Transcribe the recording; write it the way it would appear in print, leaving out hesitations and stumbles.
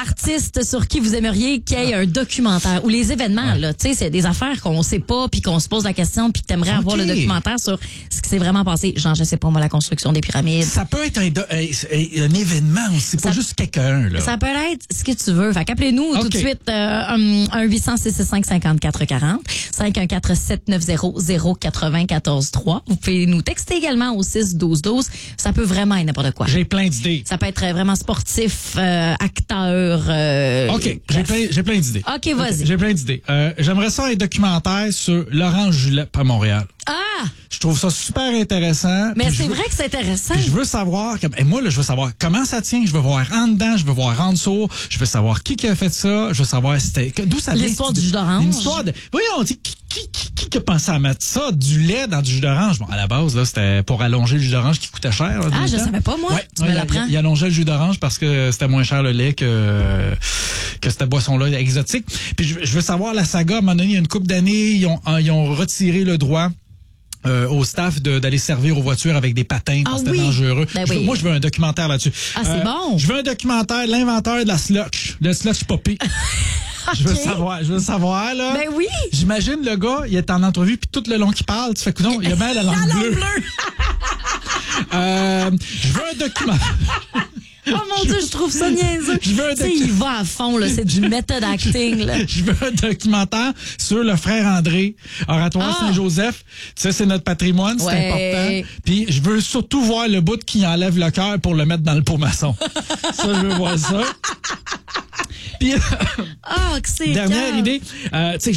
l'artiste sur qui vous aimeriez qu'il y ait un documentaire ou les événements, là. Tu sais, c'est des affaires qu'on sait pas puis qu'on se pose la question puis que t'aimerais avoir le documentaire sur ce qui s'est vraiment passé. Genre, je sais pas, moi, la construction des pyramides. Ça peut être un événement aussi, pas juste quelqu'un, là. Ça peut être ce que tu veux. Fait qu'appelez-nous tout de suite, 1-800-665-5440, 514-790-094-3. Vous pouvez nous texter également au 6-12-12. Ça peut vraiment être n'importe quoi. J'ai plein d'idées. Ça peut être vraiment sportif, acteur. OK, j'ai plein d'idées. OK, vas-y. J'ai plein d'idées. J'aimerais ça un documentaire sur Laurent Julep à Montréal. Ah! Je trouve ça super intéressant. Mais c'est vrai que c'est intéressant. Je veux savoir, moi, là, je veux savoir comment ça tient. Je veux voir en dedans, je veux voir en dessous. Je veux savoir qui a fait ça. Je veux savoir d'où ça vient. L'histoire du jus d'orange. L'histoire de... Oui, on dit qui a pensé à mettre ça, du lait dans du jus d'orange? Bon, à la base, là, c'était pour allonger le jus d'orange qui coûtait cher. Là, je savais pas, moi. Ouais, tu me l'apprends. Il allongeait le jus d'orange parce que c'était moins cher le lait que cette boisson-là exotique. Puis je veux savoir la saga. À un moment donné, il y a une couple d'années, ils ont retiré le droit au staff d'aller servir aux voitures avec des patins parce que c'était dangereux. Ben Moi, je veux un documentaire là-dessus. Ah, c'est bon. Je veux un documentaire, l'inventeur de la slush, le slush poppy. Je veux savoir, là. Ben oui. J'imagine le gars, il est en entrevue, puis tout le long qu'il parle, tu fais que non, il a bien la langue bleue. Je veux un documentaire. Oh mon Dieu, je trouve ça niaiseux. Tu sais, il va à fond, là. C'est du method acting, là. Je veux un documentaire sur le frère André, Oratoire Saint-Joseph. Ça, c'est notre patrimoine, c'est important. Puis, je veux surtout voir le bout qui enlève le cœur pour le mettre dans le pot maçon. Ça, je veux voir ça. Puis, c'est dernière idée, tu sais,